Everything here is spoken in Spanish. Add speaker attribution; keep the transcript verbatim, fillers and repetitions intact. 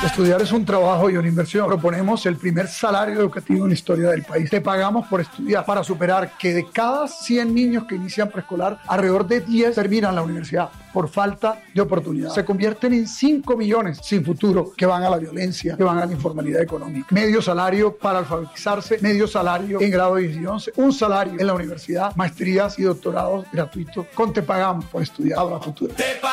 Speaker 1: Estudiar es un trabajo y una inversión. Proponemos el primer salario educativo en la historia del país. Te pagamos por estudiar para superar que de cada cien niños que inician preescolar, alrededor de diez terminan la universidad por falta de oportunidad. Se convierten en cinco millones sin futuro que van a la violencia, que van a la informalidad económica. Medio salario para alfabetizarse, medio salario en grado diez y once, un salario en la universidad, maestrías y doctorados gratuitos con Te Pagamos por Estudiar. Habla Futuro.